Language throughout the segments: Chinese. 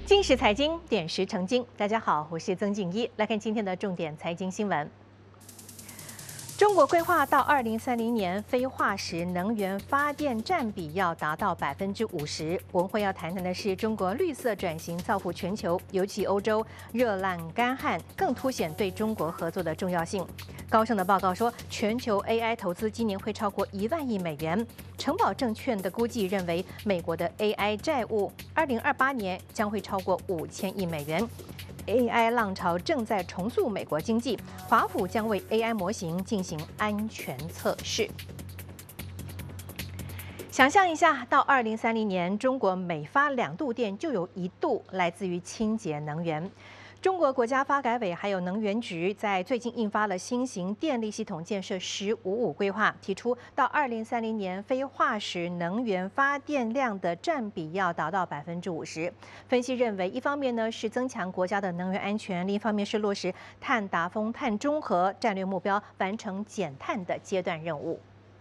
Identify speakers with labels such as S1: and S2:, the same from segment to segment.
S1: 金石财经，点石成金。大家好，我是曾静一，来看今天的重点财经新闻。中国规划到2030年，非化石能源发电占比要达到50%。文会要谈的是中国绿色转型造福全球，尤其欧洲热浪干旱更凸显对中国合作的重要性。高盛的报告说，全球 AI 投资今年会超过1万亿美元。城堡证券的估计认为，美国的 AI 债务2028年将会超过5000亿美元。AI 浪潮正在重塑美国经济，华府将为 AI 模型进行安全测试。想象一下，到2030年，中国每发2度电就有1度来自于清洁能源。中国国家发改委还有能源局在最近印发了新型电力系统建设“1055”规划，提出到2030年非化石能源发电量的占比要达到50%。分析认为，一方面呢是增强国家的能源安全，另一方面是落实碳达峰、碳中和战略目标，完成减碳的阶段任务。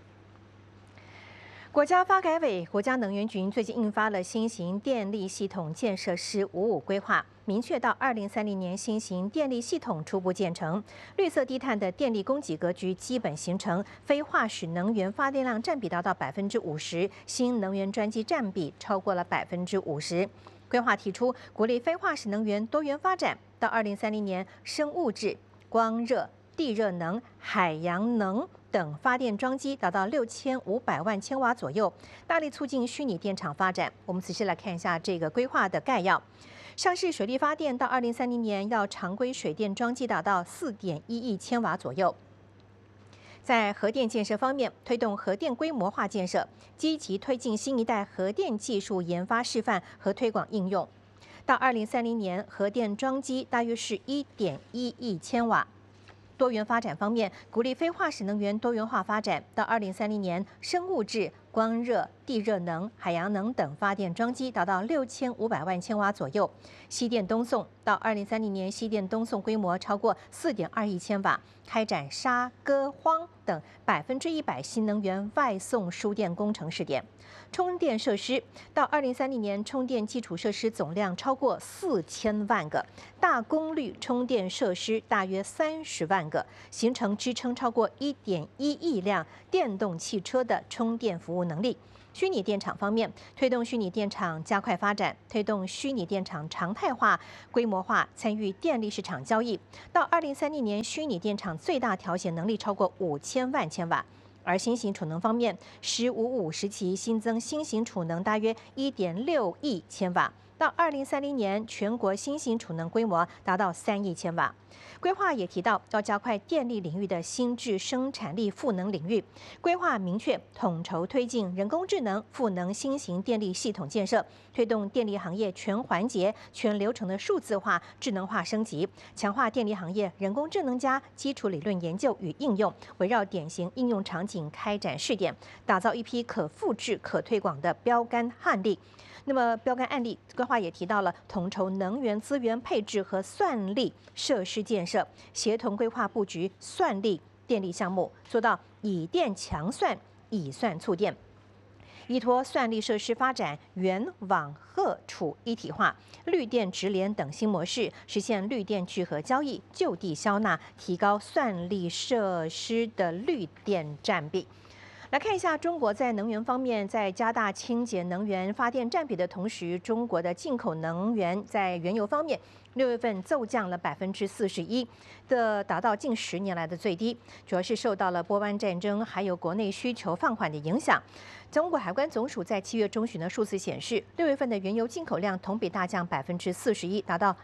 S1: 国家发改委、国家能源局最近印发了新型电力系统建设“1055”规划，明确到2030年新型电力系统初步建成，绿色低碳的电力供给格局基本形成，非化石能源发电量占比达到50%，新能源专机占比超过了50%。规划提出鼓励非化石能源多元发展，到2030年，生物质、光热、地热能、海洋能等发电装机达到6500万千瓦左右，大力促进虚拟电厂发展。我们仔细来看一下这个规划的概要。上市水力发电到2030年要常规水电装机达到4.1亿千瓦左右。在核电建设方面，推动核电规模化建设，积极推进新一代核电技术研发示范和推广应用。到2030年，核电装机大约是1.1亿千瓦。多元发展方面，鼓励非化石能源多元化发展。到2030年，生物质、光热、地热能、海洋能等发电装机达到6500万千瓦左右。西电东送到2030年，西电东送规模超过4.2亿千瓦，开展沙、戈、荒等100%新能源外送输电工程试点。充电设施到2030年，充电基础设施总量超过4000万个，大功率充电设施大约30万个，形成支撑超过1.1亿辆电动汽车的充电服务能力。虚拟电厂方面，推动虚拟电厂加快发展，推动虚拟电厂常态化、规模化参与电力市场交易。到2030年，虚拟电厂最大调节能力超过5000万千瓦。而新型储能方面，“1055”时期新增新型储能大约1.6亿千瓦。到2030年，全国新型储能规模达到3亿千瓦。规划也提到，要加快电力领域的新质生产力赋能领域。规划明确统筹推进人工智能赋能新型电力系统建设，推动电力行业全环节、全流程的数字化、智能化升级，强化电力行业人工智能加基础理论研究与应用，围绕典型应用场景开展试点，打造一批可复制、可推广的标杆案例。那么标杆案例规划也提到了统筹能源资源配置和算力设施建设，协同规划布局算力电力项目，做到以电强算、以算促电。依托算力设施发展源网荷储一体化、绿电直联等新模式，实现绿电聚合交易、就地销纳，提高算力设施的绿电占比。来看一下，中国在能源方面，在加大清洁能源发电占比的同时，中国的进口能源在原油方面，6月份骤降了41%，达到近10年来的最低，主要是受到了波湾战争还有国内需求放缓的影响。中国海关总署在7月中旬的数字显示，6月份的原油进口量同比大降41%，达到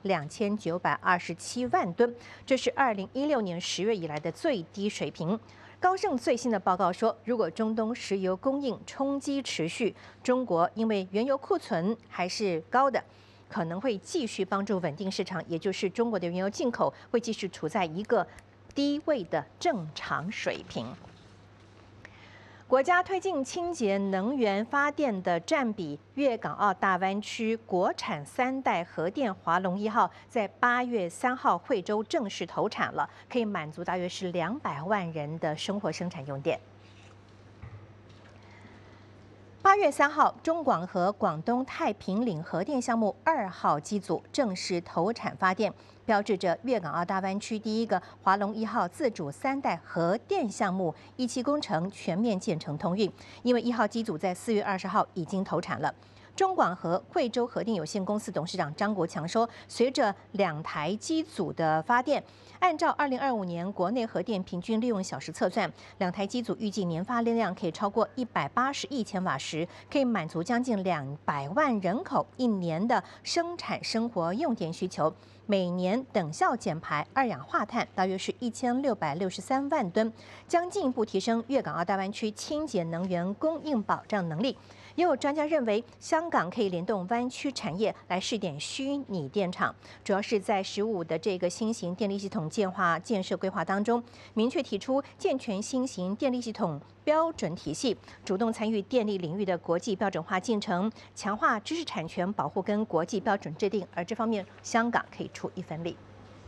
S1: 2927万吨，这是2016年10月以来的最低水平。高盛最新的报告说，如果中东石油供应冲击持续，中国因为原油库存还是高的，可能会继续帮助稳定市场，也就是中国的原油进口会继续处在一个低位的正常水平。国家推进清洁能源发电的占比，粤港澳大湾区国产3代核电华龙1号在8月3号惠州正式投产了，可以满足大约是200万人的生活生产用电。8 8月3号，中广核广东太平岭核电项目2号机组正式投产发电，标志着粤港澳大湾区第一个华龙1号自主3代核电项目一期工程全面建成通运。因为1号机组在4月20号已经投产了。中广核惠州核电有限公司董事长张国强说，随着2台机组的发电，按照2025年国内核电平均利用小时测算，2台机组预计年发电量可以超过180亿千瓦时，可以满足将近200万人口1年的生产生活用电需求。每年等效减排二氧化碳大约是1663万吨，将进一步提升粤港澳大湾区清洁能源供应保障能力。也有专家认为，香港可以联动湾区产业来试点虚拟电厂，主要是在15的这个新型电力系统建设规划当中，明确提出健全新型电力系统标准体系，主动参与电力领域的国际标准化进程，强化知识产权保护跟国际标准制定，而这方面香港可以出一份力。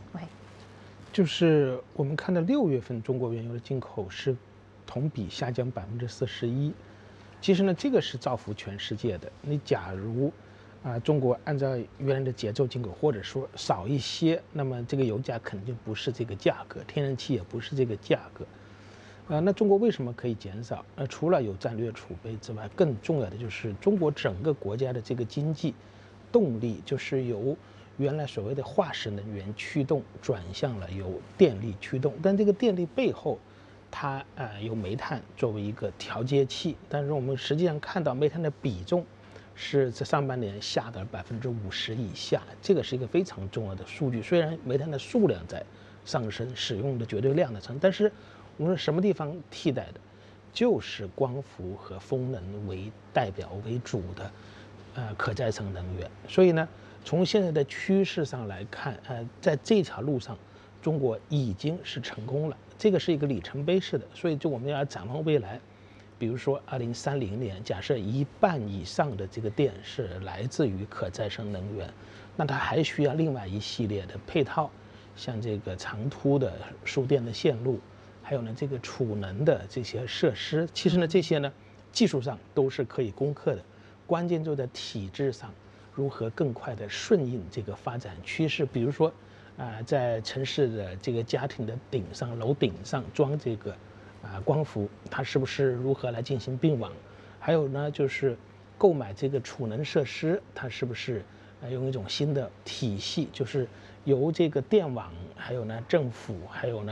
S2: 就是我们看到6月份中国原油的进口是同比下降41%。其实呢，这个是造福全世界的。你假如中国按照原来的节奏进口，或者说少一些，那么这个油价肯定不是这个价格，天然气也不是这个价格。那中国为什么可以减少？除了有战略储备之外，更重要的就是中国整个国家的这个经济动力，就是由原来所谓的化石能源驱动，转向了由电力驱动。但这个电力背后，它有煤炭作为一个调节器，但是我们实际上看到煤炭的比重是在上半年下到了50%以下，这个是一个非常重要的数据。虽然煤炭的数量在上升，使用的绝对量的上升，但是我们什么地方替代的，就是光伏和风能为代表为主的可再生能源。所以呢，从现在的趋势上来看，在这条路上，中国已经是成功了。这个是一个里程碑式的，所以就我们要展望未来，比如说2030年，假设1半以上的这个电是来自于可再生能源，那它还需要另外一系列的配套，像这个长途的输电的线路，还有呢这个储能的这些设施。其实呢这些呢技术上都是可以攻克的，关键就在体制上如何更快的顺应这个发展趋势。比如说在城市的这个家庭的顶上、楼顶上装这个光伏，它是不是如何来进行并网？还有呢，就是购买这个储能设施，它是不是用一种新的体系，就是由这个电网，还有呢政府，还有呢